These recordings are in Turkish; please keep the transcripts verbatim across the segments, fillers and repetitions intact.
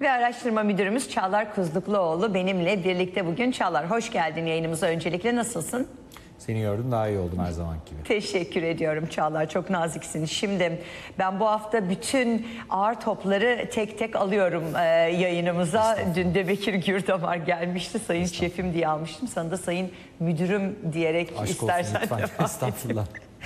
Ve araştırma müdürümüz Çağlar Kuzlukluoğlu benimle birlikte bugün. Çağlar, hoş geldin yayınımıza. Öncelikle nasılsın? Seni gördüm, daha iyi oldum her zaman gibi. Teşekkür ediyorum Çağlar, çok naziksin. Şimdi ben bu hafta bütün ağır topları tek tek alıyorum e, yayınımıza. Dün de Bekir Gürdamar gelmişti, sayın şefim diye almıştım. Sana da sayın müdürüm diyerek Aşk istersen olsun, lütfen. Estağfurullah.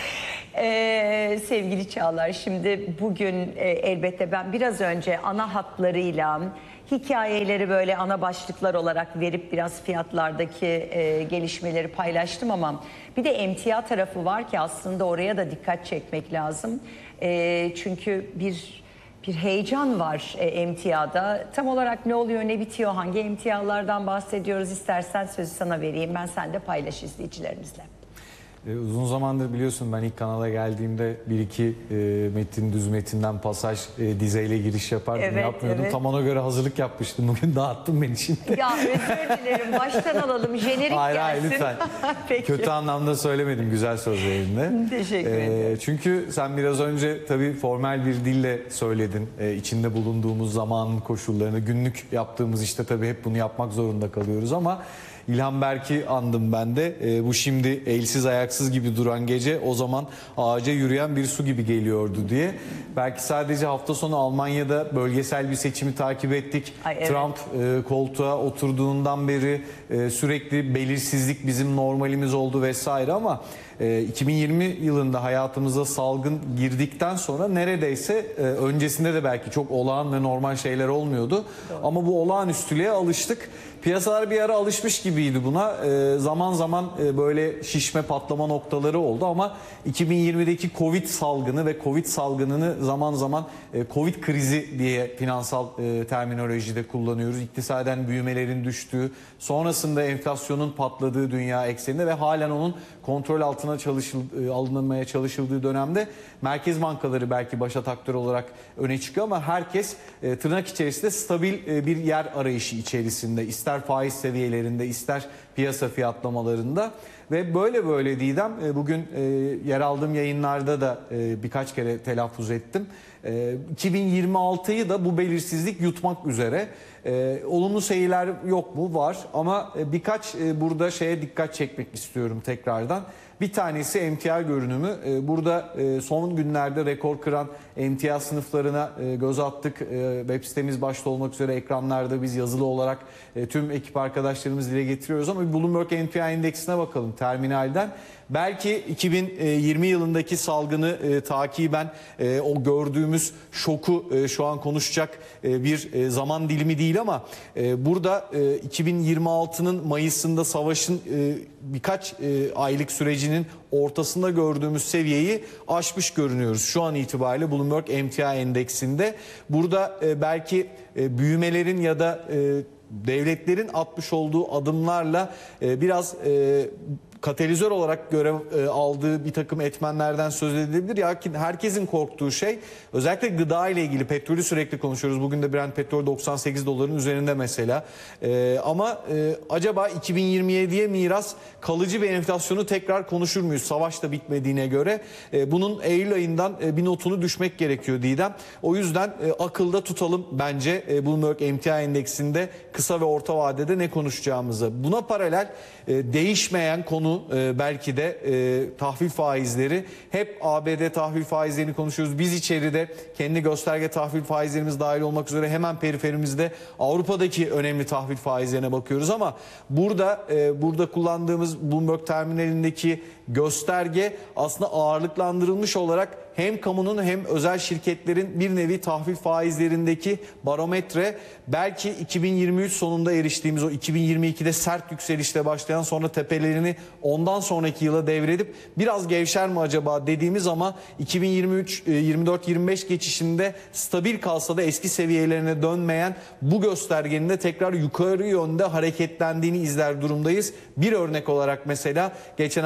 Ee, sevgili Çağlar, şimdi bugün e, elbette ben biraz önce ana hatlarıyla hikayeleri böyle ana başlıklar olarak verip biraz fiyatlardaki e, gelişmeleri paylaştım ama bir de emtia tarafı var ki aslında oraya da dikkat çekmek lazım. E, çünkü bir bir heyecan var e, emtiada. Tam olarak ne oluyor, ne bitiyor, hangi emtialardan bahsediyoruz, istersen sözü sana vereyim, ben sen de paylaş izleyicilerimizle. Ee, uzun zamandır biliyorsun ben ilk kanala geldiğimde bir iki e, metin, düz metinden pasaj e, dizeyle giriş yapardım, Evet, yapmıyordum. evet. Tam ona göre hazırlık yapmıştım. Bugün dağıttın beni şimdi. Ya özür dilerim, baştan alalım, jenerik Hayır, hayır, gelsin. lütfen. Peki. Kötü anlamda söylemedim, güzel sözlerinde. Teşekkür Ee, ederim. Çünkü sen biraz önce tabii formal bir dille söyledin. Ee, içinde bulunduğumuz zamanın koşullarını, günlük yaptığımız işte tabii hep bunu yapmak zorunda kalıyoruz ama İlhan Berk'i andım ben de. Ee, bu şimdi elsiz ayaksız gibi duran gece o zaman ağaca yürüyen bir su gibi geliyordu diye. Belki sadece hafta sonu Almanya'da bölgesel bir seçimi takip ettik. Ay, evet. Trump e, koltuğa oturduğundan beri e, sürekli belirsizlik bizim normalimiz oldu vesaire ama e, iki bin yirmi yılında hayatımıza salgın girdikten sonra neredeyse e, öncesinde de belki çok olağan ve normal şeyler olmuyordu. Doğru. Ama bu olağanüstülüğe alıştık. Piyasalar bir ara alışmış gibiydi buna. E, zaman zaman e, böyle şişme patlama noktaları oldu ama iki bin yirmideki Covid salgını ve Covid salgınını zaman zaman e, Covid krizi diye finansal e, terminolojide kullanıyoruz. İktisaden büyümelerin düştüğü, sonrasında enflasyonun patladığı dünya ekseninde ve halen onun kontrol altına çalışıl, e, alınmaya çalışıldığı dönemde merkez bankaları belki başat aktör olarak öne çıkıyor ama herkes e, tırnak içerisinde stabil e, bir yer arayışı içerisinde, ister faiz seviyelerinde ister piyasa fiyatlamalarında ve böyle böyle Didem e, bugün e, yer aldığım yayınlarda da e, birkaç kere telaffuz ettim. E, iki bin yirmi altıyı da bu belirsizlik yutmak üzere. E, olumlu seyirler yok mu? Var ama e, birkaç e, burada şeye dikkat çekmek istiyorum tekrardan. Bir tanesi emtia görünümü. E, burada e, son günlerde rekor kıran emtia sınıflarına e, göz attık. E, web sitemiz başta olmak üzere ekranlarda biz yazılı olarak e, tüm ekip arkadaşlarımız dile getiriyoruz ama bir Bloomberg emtia endeksine bakalım terminalden. Belki iki bin yirmi yılındaki salgını e, takiben e, o gördüğümüz şoku e, şu an konuşacak e, bir e, zaman dilimi değil ama e, burada e, iki bin yirmi altının Mayıs'ında savaşın e, birkaç e, aylık sürecinin ortasında gördüğümüz seviyeyi aşmış görünüyoruz. Şu an itibariyle Bloomberg emtia endeksinde burada e, belki e, büyümelerin ya da e, devletlerin atmış olduğu adımlarla e, biraz e, katalizör olarak görev e, aldığı bir takım etmenlerden söz edilebilir. Ya ki herkesin korktuğu şey özellikle gıda ile ilgili, petrolü sürekli konuşuyoruz. Bugün de Brent petrol doksan sekiz doların üzerinde mesela. E, ama e, acaba iki bin yirmi yediye miras kalıcı bir enflasyonu tekrar konuşur muyuz? Savaş da bitmediğine göre e, bunun Eylül ayından e, bir notunu düşmek gerekiyor Didem. O yüzden e, akılda tutalım bence e, Bloomberg emtia endeksinde kısa ve orta vadede ne konuşacağımızı. Buna paralel e, değişmeyen konu e, belki de e, tahvil faizleri. Hep A B D tahvil faizlerini konuşuyoruz. Biz içeride kendi gösterge tahvil faizlerimiz dahil olmak üzere hemen periferimizde Avrupa'daki önemli tahvil faizlerine bakıyoruz ama burada e, burada kullandığımız Bloomberg terminalindeki gösterge aslında ağırlıklandırılmış olarak hem kamunun hem özel şirketlerin bir nevi tahvil faizlerindeki barometre. Belki iki bin yirmi üç sonunda eriştiğimiz o iki bin yirmi ikide sert yükselişle başlayan sonra tepelerini ondan sonraki yıla devredip biraz gevşer mi acaba dediğimiz ama iki bin yirmi üç yirmi dört yirmi beş geçişinde stabil kalsa da eski seviyelerine dönmeyen bu göstergenin de tekrar yukarı yönde hareketlendiğini izler durumdayız. Bir örnek olarak mesela geçen hafta ben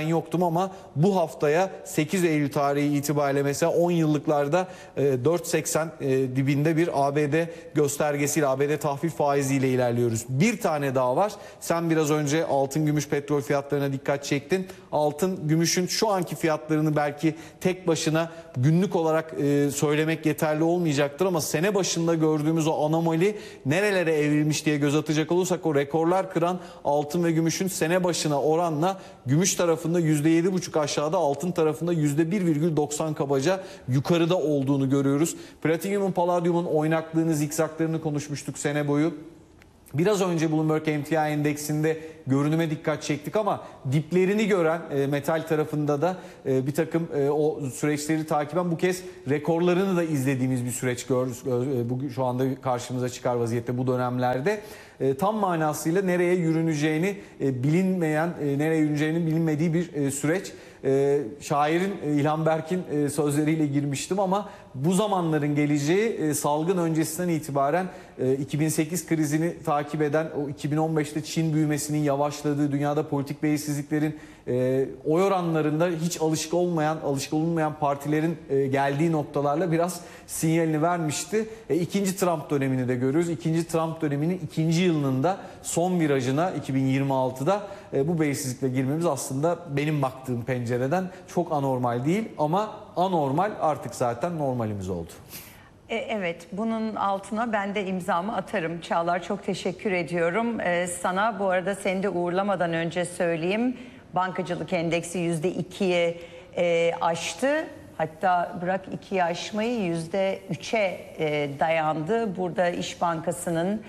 yoktum ama bu haftaya sekiz Eylül tarihi itibariyle mesela on yıllıklarda e, dört seksen e, dibinde bir A B D göstergesiyle, A B D tahvil faiziyle ilerliyoruz. Bir tane daha var. Sen biraz önce altın, gümüş, petrol fiyatlarına dikkat çektin. Altın, gümüşün şu anki fiyatlarını belki tek başına günlük olarak e, söylemek yeterli olmayacaktır ama sene başında gördüğümüz o anomali nerelere evrilmiş diye göz atacak olursak o rekorlar kıran altın ve gümüşün sene başına oranla gümüş tarafında yüzde yedi buçuk aşağıda, altın tarafında yüzde bir virgül doksan kabaca yukarıda olduğunu görüyoruz. Platinyumun, paladyumun oynaklığını, zikzaklarını konuşmuştuk sene boyu. Biraz önce Bloomberg M T I endeksinde görünüme dikkat çektik ama diplerini gören e, metal tarafında da e, bir takım e, o süreçleri takiben bu kez rekorlarını da izlediğimiz bir süreç gördük. E, bugün şu anda karşımıza çıkar vaziyette bu dönemlerde. E, tam manasıyla nereye yürüneceğini e, bilinmeyen, e, nereye yürüneceğinin bilinmediği bir e, süreç. E, şairin e, İlhan Berk'in e, sözleriyle girmiştim ama bu zamanların geleceği e, salgın öncesinden itibaren e, iki bin sekiz krizini takip eden o iki bin on beşte Çin büyümesinin yavaşladığı, dünyada politik belirsizliklerin e, oy oranlarında hiç alışık olmayan, alışık olunmayan partilerin e, geldiği noktalarla biraz sinyalini vermişti. E, ikinci Trump dönemini de görüyoruz. İkinci Trump döneminin ikinci yılının da son virajına iki bin yirmi altıda e, bu belirsizlikle girmemiz aslında benim baktığım pencereden çok anormal değil ama anormal artık zaten normalimiz oldu. E, Evet, bunun altına ben de imzamı atarım. Çağlar, çok teşekkür ediyorum. E, sana bu arada seni de uğurlamadan önce söyleyeyim. Bankacılık endeksi yüzde ikiyi e, aştı. Hatta bırak ikiyi aşmayı yüzde üçe e, dayandı. Burada İş Bankası'nın,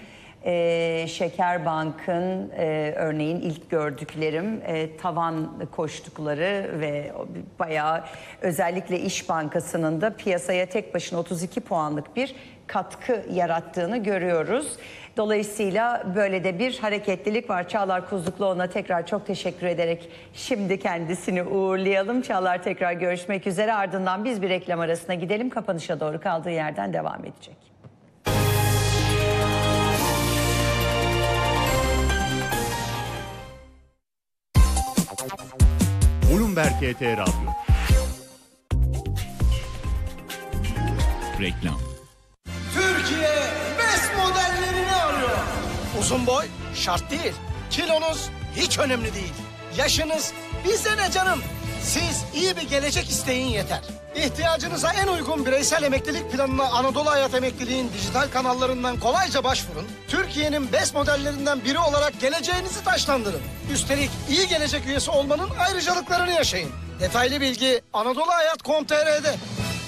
e, Şeker Bank'ın e, örneğin ilk gördüklerim e, tavan koştukları ve bayağı, özellikle İş Bankası'nın da piyasaya tek başına otuz iki puanlık bir katkı yarattığını görüyoruz. Dolayısıyla böyle de bir hareketlilik var. Çağlar Kuzlukluoğlu'na tekrar çok teşekkür ederek şimdi kendisini uğurlayalım. Çağlar, tekrar görüşmek üzere. Ardından biz bir reklam arasına gidelim. Kapanışa doğru kaldığı yerden devam edecek. Bloomberg H T Radyo. Reklam. Türkiye best modellerini arıyor. Uzun boy şart değil. Kilonuz hiç önemli değil. Yaşınız bize ne canım. Siz iyi bir gelecek isteyin yeter. İhtiyacınıza en uygun bireysel emeklilik planına Anadolu Hayat Emekliliğin dijital kanallarından kolayca başvurun. Türkiye'nin best modellerinden biri olarak geleceğinizi taşlandırın. Üstelik iyi gelecek üyesi olmanın ayrıcalıklarını yaşayın. Detaylı bilgi anadolu hayat nokta com nokta t r'de.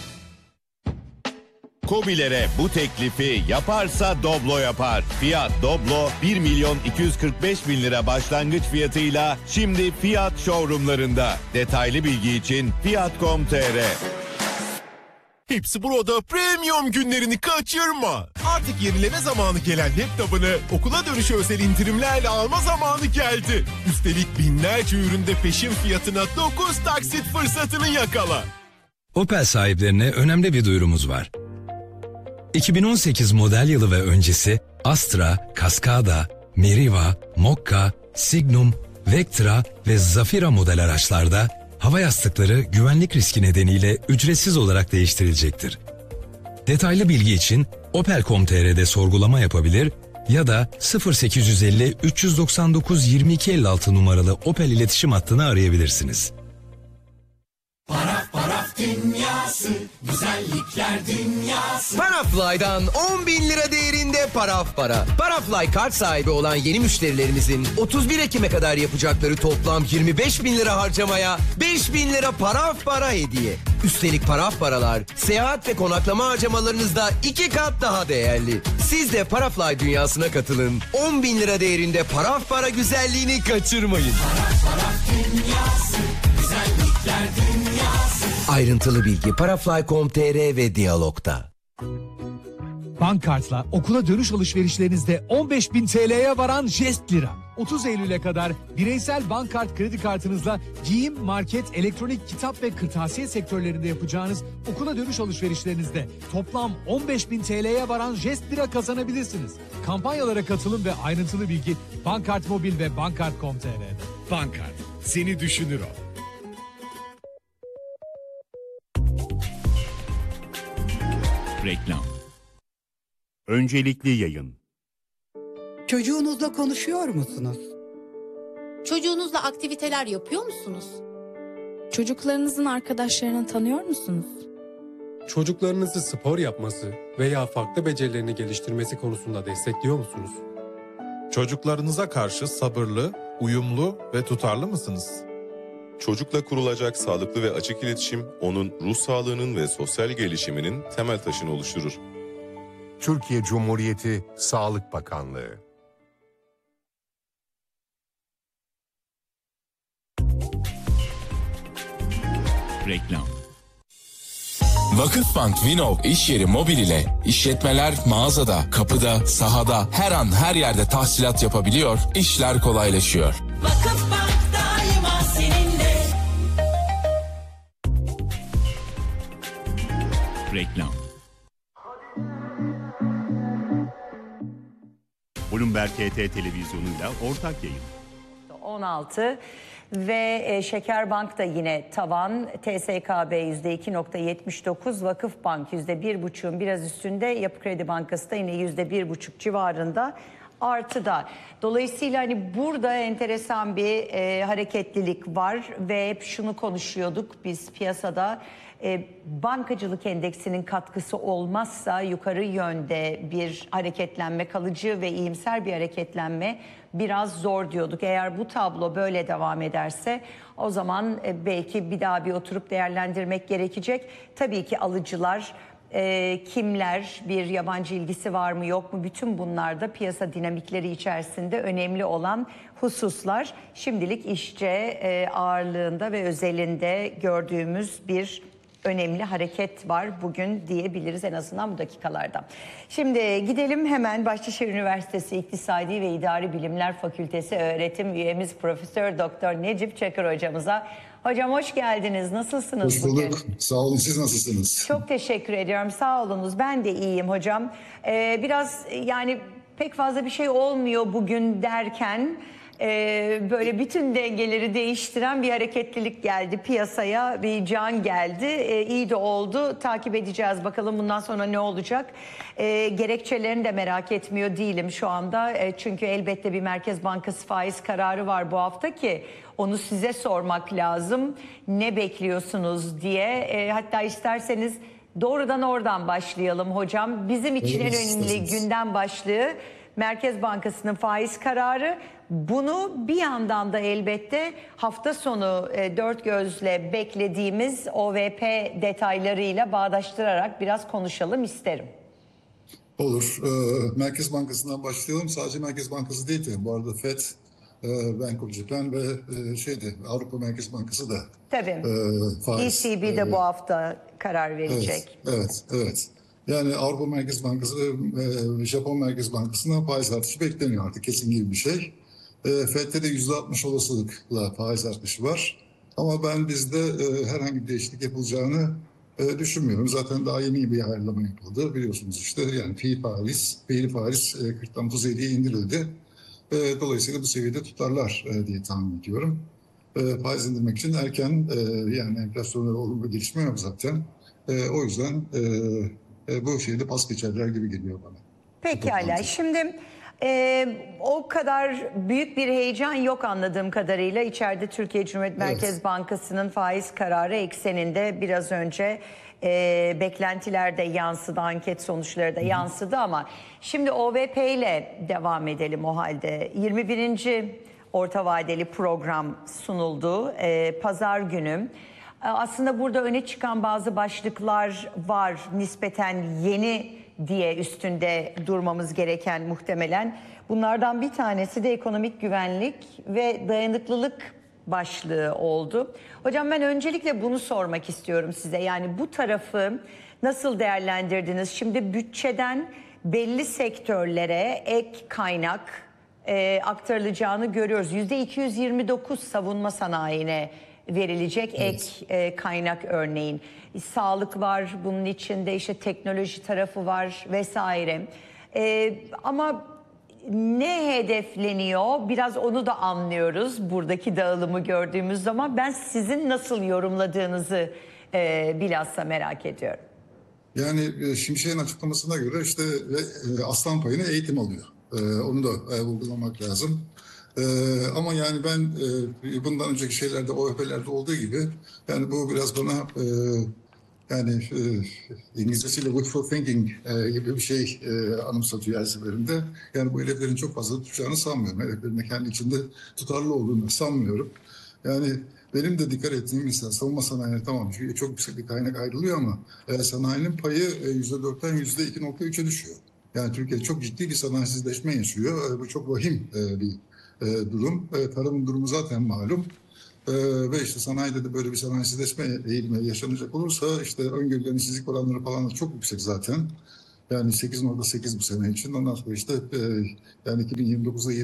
KOBİ'lere bu teklifi yaparsa Doblo yapar. Fiyat Doblo bir milyon iki yüz kırk beş bin lira başlangıç fiyatıyla şimdi Fiyat showroomlarında. Detaylı bilgi için fiyat nokta com nokta t r. Hepsi burada premium günlerini kaçırma. Artık yenileme zamanı gelen laptopunu okula dönüşü özel indirimlerle alma zamanı geldi. Üstelik binlerce üründe peşin fiyatına dokuz taksit fırsatını yakala. Opel sahiplerine önemli bir duyurumuz var. iki bin on sekiz model yılı ve öncesi Astra, Cascada, Meriva, Mokka, Signum, Vectra ve Zafira model araçlarda hava yastıkları güvenlik riski nedeniyle ücretsiz olarak değiştirilecektir. Detaylı bilgi için opel nokta com nokta t r'de sorgulama yapabilir ya da sıfır sekiz yüz elli üç yüz doksan dokuz yirmi iki elli altı numaralı Opel iletişim hattını arayabilirsiniz. Paraf paraf dünyası, güzellikler dünyası. Parafly'dan on bin lira değerinde paraf para. Parafly kart sahibi olan yeni müşterilerimizin otuz bir Ekim'e kadar yapacakları toplam yirmi beş bin lira harcamaya beş bin lira paraf para hediye. Üstelik paraf paralar seyahat ve konaklama harcamalarınızda iki kat daha değerli. Siz de Parafly dünyasına katılın. on bin lira değerinde paraf para güzelliğini kaçırmayın. Paraf paraf dünyası, güzellikler dünyası. Ayrıntılı bilgi parafly nokta com nokta t r ve Diyalog'da. Bankkart'la okula dönüş alışverişlerinizde on beş bin T L'ye varan Jest Lira. otuz Eylül'e kadar bireysel bankkart kredi kartınızla giyim, market, elektronik, kitap ve kırtasiye sektörlerinde yapacağınız okula dönüş alışverişlerinizde toplam on beş bin T L'ye varan Jest Lira kazanabilirsiniz. Kampanyalara katılın ve ayrıntılı bilgi Bankkart Mobil ve bankkart nokta com nokta t r'de. Bankkart, seni düşünür o. Reklam. Öncelikli yayın. Çocuğunuzla konuşuyor musunuz? Çocuğunuzla aktiviteler yapıyor musunuz? Çocuklarınızın arkadaşlarını tanıyor musunuz? Çocuklarınızı spor yapması veya farklı becerilerini geliştirmesi konusunda destekliyor musunuz? Çocuklarınıza karşı sabırlı, uyumlu ve tutarlı mısınız? Çocukla kurulacak sağlıklı ve açık iletişim, onun ruh sağlığının ve sosyal gelişiminin temel taşını oluşturur. Türkiye Cumhuriyeti Sağlık Bakanlığı. Reklam. Vakıfbank Vinov iş yeri mobil ile işletmeler mağazada, kapıda, sahada, her an her yerde tahsilat yapabiliyor, işler kolaylaşıyor. Vakıfbank daima seninle. Reklam. Bloomberg H T televizyonuyla ortak yayın. on altı ve e, Şekerbank da yine tavan, T S K B yüzde iki nokta yetmiş dokuz, Vakıfbank yüzde bir buçuğun biraz üstünde, Yapı Kredi Bankası da yine yüzde bir buçuk civarında artıda. Dolayısıyla hani burada enteresan bir e, hareketlilik var ve hep şunu konuşuyorduk biz piyasada. E, bankacılık endeksinin katkısı olmazsa yukarı yönde bir hareketlenme, kalıcı ve iyimser bir hareketlenme biraz zor diyorduk. Eğer bu tablo böyle devam ederse o zaman e, belki bir daha bir oturup değerlendirmek gerekecek. Tabii ki alıcılar, e, kimler, bir yabancı ilgisi var mı yok mu, bütün bunlar da piyasa dinamikleri içerisinde önemli olan hususlar. Şimdilik işçe e, ağırlığında ve özelinde gördüğümüz bir önemli hareket var bugün diyebiliriz en azından bu dakikalarda. Şimdi gidelim hemen Bahçeşehir Üniversitesi İktisadi ve İdari Bilimler Fakültesi öğretim üyemiz Profesör Doktor Necip Çakır hocamıza. Hocam hoş geldiniz. Nasılsınız hoş bulduk. bugün? Sağ olun. Siz nasılsınız? Çok teşekkür ediyorum. Sağ olunuz. Ben de iyiyim hocam. Ee, biraz yani pek fazla bir şey olmuyor bugün derken Ee, böyle bütün dengeleri değiştiren bir hareketlilik geldi piyasaya, bir can geldi. Ee, iyi de oldu. Takip edeceğiz bakalım bundan sonra ne olacak. Ee, gerekçelerini de merak etmiyor değilim şu anda. Ee, çünkü elbette bir Merkez Bankası faiz kararı var bu hafta ki onu size sormak lazım. Ne bekliyorsunuz diye. Ee, hatta isterseniz doğrudan oradan başlayalım hocam. Bizim için en önemli gündem başlığı Merkez Bankası'nın faiz kararı. Bunu bir yandan da elbette hafta sonu e, dört gözle beklediğimiz O V P detaylarıyla bağdaştırarak biraz konuşalım isterim. Olur. Ee, Merkez Bankası'ndan başlayalım. Sadece Merkez Bankası değil de bu arada Fed, e, Bank of Japan ve e, şeydi Avrupa Merkez Bankası da. Tabii. E, faiz, E C B de e, bu hafta karar verecek. Evet, evet, evet. Yani Avrupa Merkez Bankası ve e, Japon Merkez Bankası'ndan faiz artışı bekleniyor artık kesin gibi bir şey. E, Fed'de de yüzde altmış olasılıkla faiz artışı var. Ama ben bizde e, herhangi bir değişiklik yapılacağını e, düşünmüyorum. Zaten daha yeni bir ayarlama yapıldı. Biliyorsunuz işte yani fiil faiz, fiil faiz e, kırktan otuz yediye indirildi. E, dolayısıyla bu seviyede tutarlar e, diye tahmin ediyorum. E, faiz indirmek için erken e, yani enflasyonda olumlu gelişme yok zaten. E, o yüzden e, e, bu şeyde pas geçerler gibi geliyor bana. Pekala. Şimdi e, o kadar büyük bir heyecan yok anladığım kadarıyla. İçeride Türkiye Cumhuriyet Merkez evet. Bankası'nın faiz kararı ekseninde biraz önce e, beklentilerde yansıdı, anket sonuçları da Hı. yansıdı ama şimdi O V P ile devam edelim o halde. yirmi birinci orta vadeli program sunuldu e, pazar günü. Aslında burada öne çıkan bazı başlıklar var, nispeten yeni diye üstünde durmamız gereken muhtemelen. Bunlardan bir tanesi de ekonomik güvenlik ve dayanıklılık başlığı oldu. Hocam ben öncelikle bunu sormak istiyorum size. Yani bu tarafı nasıl değerlendirdiniz? Şimdi bütçeden belli sektörlere ek kaynak e, aktarılacağını görüyoruz. yüzde iki yüz yirmi dokuz savunma sanayine verilecek evet. ek e, kaynak örneğin. Sağlık var bunun içinde, işte teknoloji tarafı var vesaire. E, ama ne hedefleniyor? Biraz onu da anlıyoruz buradaki dağılımı gördüğümüz zaman. Ben sizin nasıl yorumladığınızı e, bilhassa merak ediyorum. Yani e, Şimşek'in açıklamasına göre işte e, aslan payını eğitim alıyor. E, onu da e, vurgulamak lazım. E, ama yani ben e, bundan önceki şeylerde, O H P'lerde olduğu gibi yani bu biraz bana e, yani e, İngilizcesiyle wishful thinking e, gibi bir şey e, anımsatıyor her seferinde. Yani bu hedeflerin çok fazla tutacağını sanmıyorum. Hedeflerin de kendi içinde tutarlı olduğunu sanmıyorum. Yani benim de dikkat ettiğim mesela savunma sanayine tamam çok yüksek bir kaynak ayrılıyor ama e, sanayinin payı e, yüzde dörtten yüzde iki nokta üçe düşüyor. Yani Türkiye çok ciddi bir sanayisizleşme yaşıyor. E, bu çok vahim e, bir e, durum. E, tarımın durumu zaten malum. Ee, ve işte sanayide de böyle bir sanayisizleşme eğilimi yaşanacak olursa işte öngörülen işsizlik oranları falan da çok yüksek zaten. Yani sekiz nokta sekiz bu sene için. Ondan sonra işte e, yani iki bin yirmi dokuzda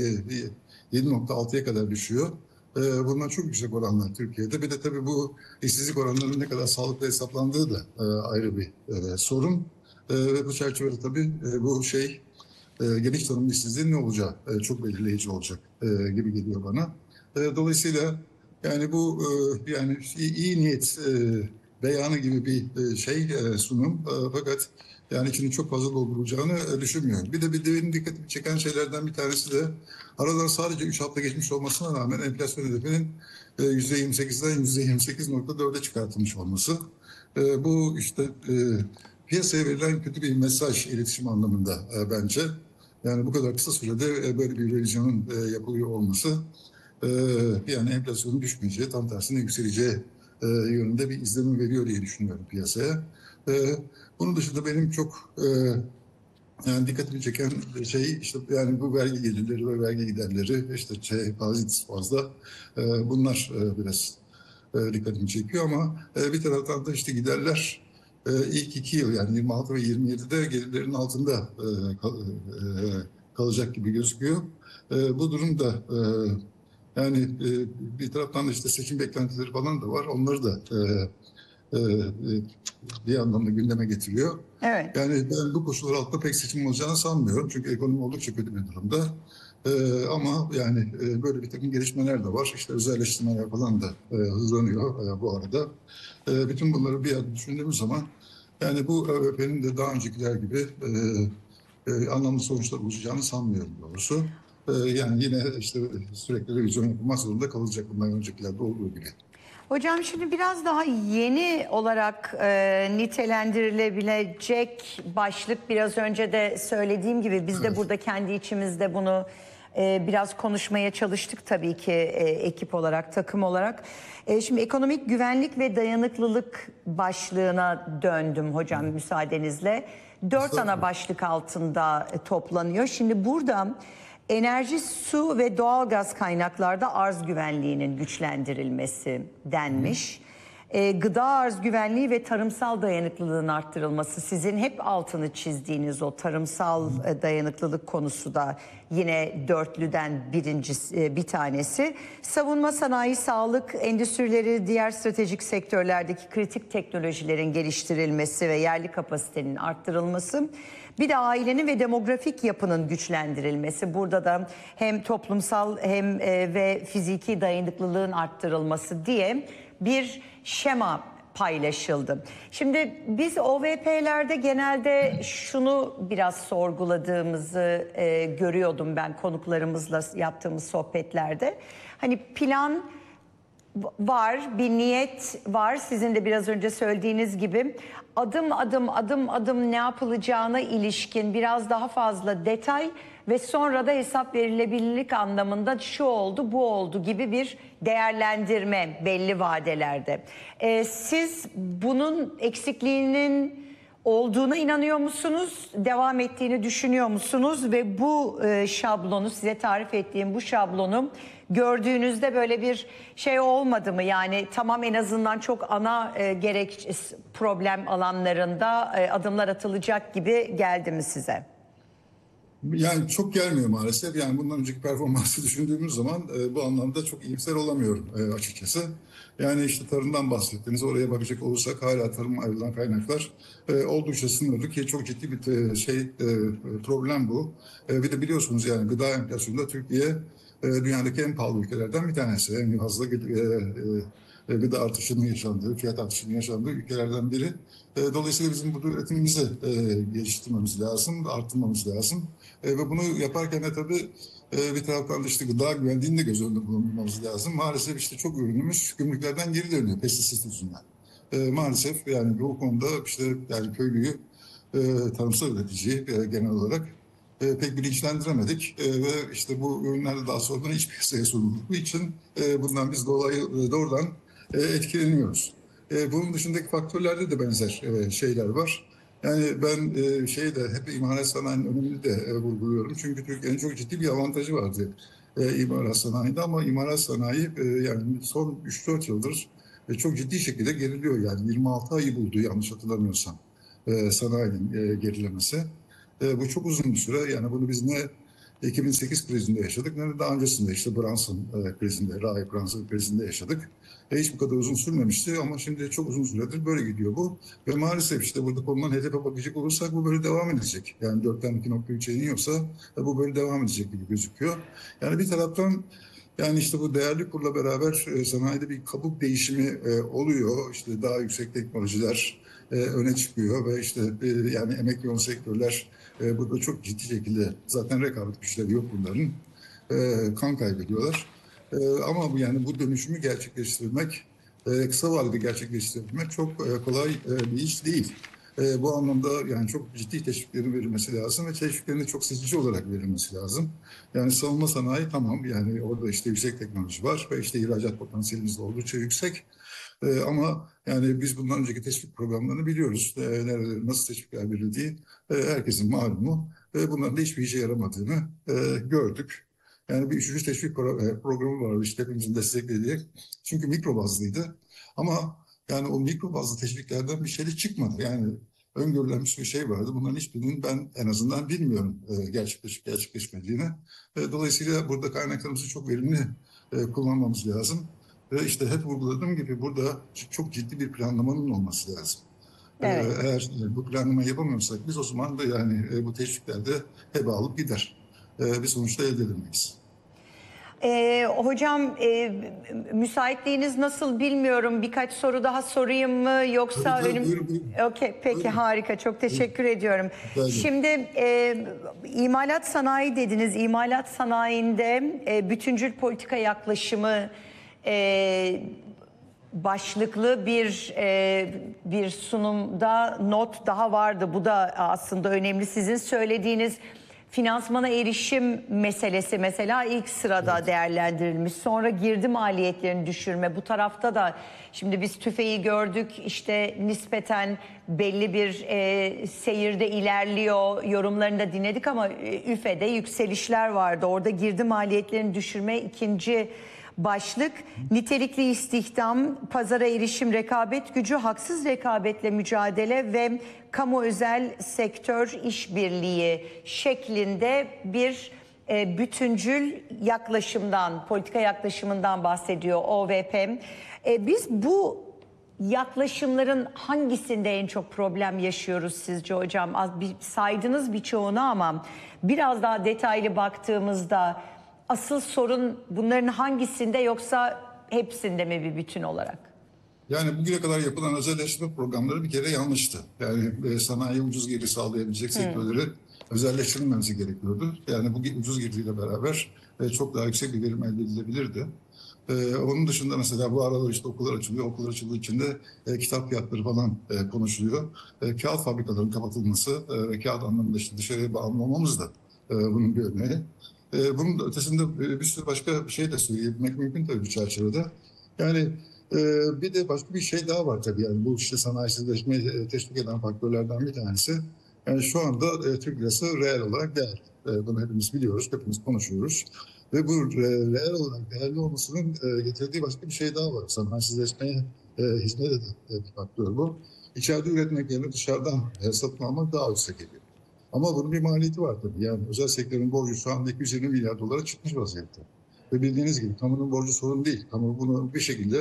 yedi nokta altıya kadar düşüyor. E, bunlar çok yüksek oranlar Türkiye'de. Bir de tabii bu işsizlik oranlarının ne kadar sağlıklı hesaplandığı da e, ayrı bir e, sorun. E, ve bu çerçevede tabii e, bu şey e, geniş tanımlı işsizliğin ne olacağı e, çok belirleyici olacak e, gibi geliyor bana. E, dolayısıyla yani bu e, yani iyi, iyi niyet e, beyanı gibi bir e, şey e, sunum e, fakat yani içini çok fazla dolduracağını e, düşünmüyorum. Bir de bir de benim dikkatimi çeken şeylerden bir tanesi de aradan sadece üç hafta geçmiş olmasına rağmen enflasyon hedefinin e, yüzde yirmi sekizden yüzde yirmi sekiz nokta dörde çıkartılmış olması. E, bu işte e, piyasaya verilen kötü bir mesaj iletişim anlamında e, bence. Yani bu kadar kısa sürede e, böyle bir revizyonun e, yapılıyor olması e, yani enflasyonun düşmeyeceği, tam tersine yükseleceği e, yönünde bir izlenim veriyor diye düşünüyorum piyasaya. E, bunun dışında benim çok e, yani dikkatimi çeken şey işte yani bu vergi gelirleri ve vergi giderleri işte şey fazla fazla e, bunlar e, biraz e, dikkatimi çekiyor ama e, bir taraftan da işte giderler e, ilk iki yıl yani yirmi altı ve yirmi yedide gelirlerin altında e, kal, e, kalacak gibi gözüküyor. E, bu durumda e, yani e, bir taraftan da işte seçim beklentileri falan da var. Onları da e, e, bir anlamda gündeme getiriyor. Evet. Yani ben bu koşullar altında pek seçim olacağını sanmıyorum. Çünkü ekonomi oldukça kötü bir durumda. E, ama yani e, böyle bir takım gelişmeler de var. İşte özelleştirmeler falan da e, hızlanıyor e, bu arada. E, bütün bunları bir arada düşündüğümüz zaman yani bu O H P'nin de daha öncekiler gibi e, e, anlamlı sonuçlar olacağını sanmıyorum doğrusu. Yani yine işte sürekli revizyon yapılmak zorunda kalacak bundan öncekilerde olduğu gibi. Hocam şimdi biraz daha yeni olarak e, nitelendirilebilecek başlık biraz önce de söylediğim gibi biz de Evet. burada kendi içimizde bunu e, biraz konuşmaya çalıştık tabii ki e, ekip olarak, takım olarak. E, şimdi ekonomik güvenlik ve dayanıklılık başlığına döndüm hocam müsaadenizle. Dört ana başlık altında e, toplanıyor. Şimdi burada enerji, su ve doğalgaz kaynaklarda arz güvenliğinin güçlendirilmesi denmiş. E, gıda arz güvenliği ve tarımsal dayanıklılığın arttırılması sizin hep altını çizdiğiniz o tarımsal e, dayanıklılık konusu da yine dörtlüden birincisi, e, bir tanesi. Savunma sanayi, sağlık, endüstrileri, diğer stratejik sektörlerdeki kritik teknolojilerin geliştirilmesi ve yerli kapasitenin arttırılması. Bir de ailenin ve demografik yapının güçlendirilmesi. Burada da hem toplumsal hem e, ve fiziki dayanıklılığın arttırılması diye bir şema paylaşıldı. Şimdi biz O V P'lerde genelde şunu biraz sorguladığımızı e, görüyordum ben konuklarımızla yaptığımız sohbetlerde. Hani plan var, bir niyet var. Sizin de biraz önce söylediğiniz gibi adım adım adım adım ne yapılacağına ilişkin biraz daha fazla detay ve sonra da hesap verilebilirlik anlamında şu oldu, bu oldu gibi bir değerlendirme belli vadelerde. Ee, siz bunun eksikliğinin olduğuna inanıyor musunuz? Devam ettiğini düşünüyor musunuz? Ve bu e, şablonu, size tarif ettiğim bu şablonu gördüğünüzde böyle bir şey olmadı mı? Yani tamam en azından çok ana e, gerek problem alanlarında e, adımlar atılacak gibi geldi mi size? Yani çok gelmiyor maalesef. Yani bundan önceki performansı düşündüğümüz zaman e, bu anlamda çok iyimser olamıyorum e, açıkçası. Yani işte tarımdan bahsettiniz. Oraya bakacak olursak hala tarıma ayrılan kaynaklar e, oldukça sınırlı ki çok ciddi bir e, şey e, problem bu. E, bir de biliyorsunuz yani gıda enflasyonunda Türkiye e, dünyadaki en pahalı ülkelerden bir tanesi. En fazla e, e, e, gıda artışının yaşandığı, fiyat artışının yaşandığı ülkelerden biri. E, dolayısıyla bizim bu üretimimizi e, geliştirmemiz lazım, arttırmamız lazım. E, ve bunu yaparken de tabii e, bir taraftan da işte gıda güvenliğini de göz önünde bulundurmamız lazım. Maalesef işte çok ürünümüz gümrüklerden geri dönüyor pestisit yüzünden. E, maalesef yani bu konuda işte yani köylüyü, e, tarımsal üreticiyi e, genel olarak e, pek bilinçlendiremedik e, ve işte bu ürünler daha sonradan iç piyasaya sunulduğu için e, bundan biz dolayı e, doğrudan e, etkileniyoruz. E, bunun dışındaki faktörlerde de benzer e, şeyler var. Yani ben e, şeyde hep imalat sanayinin önemini de e, vurguluyorum. Çünkü Türkiye'nin çok ciddi bir avantajı vardı e, imalat sanayinde ama imalat sanayi e, yani son üç dört yıldır e, çok ciddi şekilde geriliyor. Yani yirmi altı ayı buldu yanlış hatırlamıyorsam e, sanayinin e, gerilemesi. E, bu çok uzun bir süre. Yani bunu biz ne iki bin sekiz krizinde yaşadık ne de daha öncesinde işte Brunson e, krizinde, Ray Brunson krizinde yaşadık. E, hiç bu kadar uzun sürmemişti ama şimdi çok uzun süredir böyle gidiyor bu. Ve maalesef işte burada konulan hedefe bakacak olursak bu böyle devam edecek. Yani dörtten iki nokta üçe iniyorsa e, bu böyle devam edecek gibi gözüküyor. Yani bir taraftan yani işte bu değerli kurla beraber e, sanayide bir kabuk değişimi e, oluyor. İşte daha yüksek teknolojiler e, öne çıkıyor ve işte e, yani emek yoğun sektörler e, burada çok ciddi şekilde zaten rekabet güçleri yok bunların. E, kan kaybediyorlar. E, ama bu yani bu dönüşümü gerçekleştirmek, e, kısa vadede gerçekleştirmek çok e, kolay e, bir iş değil. E, bu anlamda yani çok ciddi teşviklerin verilmesi lazım ve teşviklerin de çok seçici olarak verilmesi lazım. Yani savunma sanayi tamam yani orada işte yüksek teknoloji var ve işte ihracat potansiyelimiz de oldukça yüksek. E, ama yani biz bundan önceki teşvik programlarını biliyoruz. E, nerede, nasıl teşvikler verildiği e, herkesin malumu. E, bunların da hiçbir işe yaramadığını e, gördük. Yani bir üçüncü teşvik pro- programı vardı işte hepimizin desteklediği. Çünkü mikro bazlıydı. Ama yani o mikro bazlı teşviklerden bir şey de çıkmadı. Yani öngörülenmiş bir şey vardı. Bunların hiçbirinin ben en azından bilmiyorum e, gerçekleşip gerçekleşmediğini. E, dolayısıyla burada kaynaklarımızı çok verimli e, kullanmamız lazım. Ve işte hep vurguladığım gibi burada çok ciddi bir planlamanın olması lazım. Evet. E, eğer bu planlamayı yapamıyorsak biz o zaman da yani e, bu teşviklerde heba alıp gider. E, bir sonuçta elde edemeyiz. Ee, hocam e, müsaitliğiniz nasıl bilmiyorum. Birkaç soru daha sorayım mı yoksa Tabii, tabii, önüm... buyurun, buyurun. Okey, peki Buyurun. harika. Çok teşekkür ediyorum. ederim. Şimdi e, imalat sanayi dediniz. İmalat sanayinde e, bütüncül politika yaklaşımı e, başlıklı bir e, bir sunumda not daha vardı. Bu da aslında önemli. Sizin söylediğiniz finansmana erişim meselesi mesela ilk sırada evet. değerlendirilmiş. Sonra girdi maliyetlerini düşürme. Bu tarafta da şimdi biz tüfeği gördük. İşte nispeten belli bir e, seyirde ilerliyor. Yorumlarını da dinledik ama e, üfede yükselişler vardı. Orada girdi maliyetlerini düşürme ikinci başlık. Nitelikli istihdam, pazara erişim, rekabet gücü, haksız rekabetle mücadele ve kamu özel sektör işbirliği şeklinde bir e, bütüncül yaklaşımdan, politika yaklaşımından bahsediyor O V P. E, biz bu yaklaşımların hangisinde en çok problem yaşıyoruz sizce hocam? Az bir saydınız birçoğunu ama biraz daha detaylı baktığımızda asıl sorun bunların hangisinde yoksa hepsinde mi bir bütün olarak? Yani bugüne kadar yapılan özelleştirme programları bir kere yanlıştı. Yani e, sanayiye ucuz gelir sağlayabilecek hmm. sektörleri özelleştirilmemesi gerekiyordu. Yani bu ucuz geliriyle beraber e, çok daha yüksek bir verim elde edilebilirdi. E, onun dışında mesela bu aralar işte okullar açılıyor. Okullar açıldığı için de e, kitap fiyatları falan e, konuşuluyor. E, kağıt fabrikalarının kapatılması ve e, kağıt anlamında işte dışarıya bağımlı olmamız da e, bunun bir örneği. E, bunun da ötesinde bir sürü başka bir şey de söyleyebilmek mümkün tabii bu çerçevede. Yani e, bir de başka bir şey daha var tabii. Yani bu işte sanayisizleşmeyi teşvik eden faktörlerden bir tanesi. Yani şu anda e, Türk lirası reel olarak değerli. E, bunu hepimiz biliyoruz, hepimiz konuşuyoruz. Ve bu e, reel olarak değerli olmasının e, getirdiği başka bir şey daha var. Sanayisizleşmeye e, hizmet eden bir faktör bu. İçeride üretmek yerine dışarıdan e, satın almak daha yüksek geliyor. Ama bunun bir maliyeti var tabii. Yani özel sektörün borcu şu anda iki yüz yirmi milyar dolara çıkmış vaziyette. Ve bildiğiniz gibi kamunun borcu sorun değil. Kamu bunu bir şekilde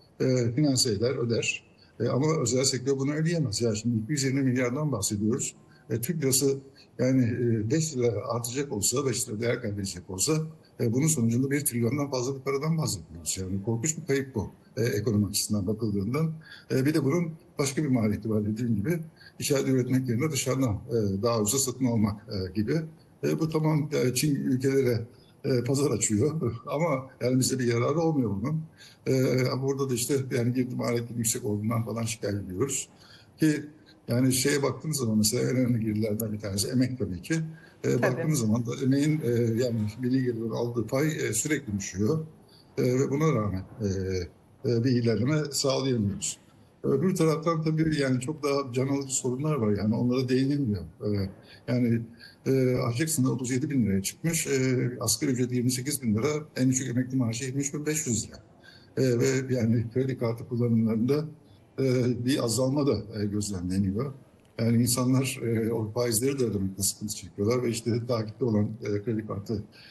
e, finanse eder, öder. E, ama özel sektör bunu ödeyemez. Yani şimdi iki yüz yirmi milyardan bahsediyoruz. E, Türk lirası yani e, beş lira artacak olsa, beş lira değer kaybedecek olsa E, bunun sonucunda bir trilyondan fazla bir paradan bahsediyoruz. Yani korkunç bir kayıp bu e, ekonomi açısından bakıldığından. E, bir de bunun başka bir maliyeti var dediğim gibi. İçeride üretmek yerine dışarıdan e, daha ucuza satın almak e, gibi. E, bu tamam e, Çin ülkelere e, pazar açıyor ama yani bize bir yararı olmuyor bunun. E, burada da işte yani girdi maliyeti yüksek olduğundan falan şikayet ediyoruz. Ki yani şeye baktığınız zaman mesela en önemli girdilerden bir tanesi emek tabii ki. E, baktığınız zaman da emeğin e, yani milli gelirin aldığı pay e, sürekli düşüyor. E, ve buna rağmen e, e, bir ilerleme sağlayamıyoruz. Öbür taraftan tabii yani çok daha can alıcı sorunlar var. Yani onlara değinilmiyor. E, yani e, harcık sınırı otuz yedi bin liraya çıkmış. E, asgari ücret yirmi sekiz bin lira. En düşük emekli maaşı yetmiş bin beş yüz lira. E, ve yani kredi kartı kullanımlarında e, bir azalma da e, gözlemleniyor. Yani insanlar e, o faizleri de ödemekte sıkıntı çekiyorlar ve işte takipte olan e, kredi kartı